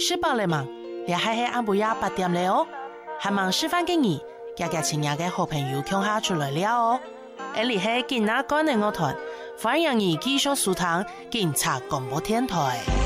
吃飽了嗎？你還係暗晡夜8點了哦，還忙示範給你，家家親愛的好朋友共下出來了哦。你係今仔關的樂團，歡迎你繼續收聽警察廣播電台。